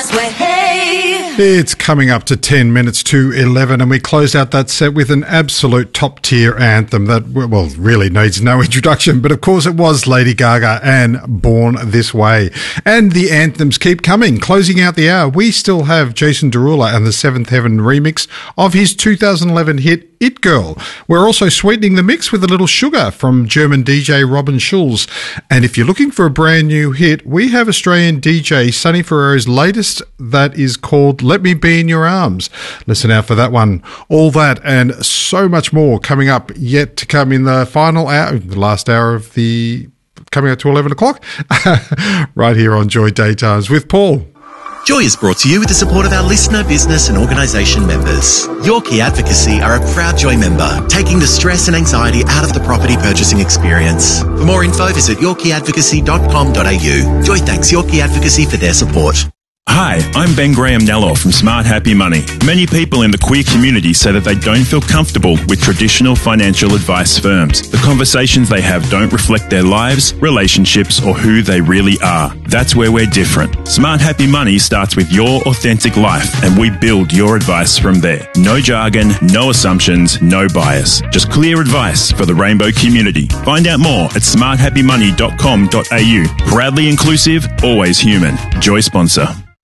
It's coming up to 10 minutes to 11, and we closed out that set with an absolute top-tier anthem that, well, really needs no introduction, but of course it was Lady Gaga and Born This Way. And the anthems keep coming. Closing out the hour, we still have Jason Derulo and the Seventh Heaven remix of his 2011 hit It Girl. We're also sweetening the mix with a little sugar from German DJ Robin Schulz. And if you're looking for a brand new hit, we have Australian DJ Sonny Ferrero's latest that is called Let Me Be in Your Arms. Listen out for that one. All that and so much more coming up yet to come in the final hour, the last hour of the coming up to 11 o'clock, right here on Joy Daytimes with Paul. Joy is brought to you with the support of our listener, business and organisation members. Yorkie Advocacy are a proud Joy member, taking the stress and anxiety out of the property purchasing experience. For more info, visit yorkieadvocacy.com.au. Joy thanks Yorkie Advocacy for their support. Hi, I'm Ben Graham Nello from Smart Happy Money. Many people in the queer community say that they don't feel comfortable with traditional financial advice firms. The conversations they have don't reflect their lives, relationships, or who they really are. That's where we're different. Smart Happy Money starts with your authentic life, and we build your advice from there. No jargon, no assumptions, no bias. Just clear advice for the rainbow community. Find out more at smarthappymoney.com.au. Proudly inclusive, always human. Joy sponsor.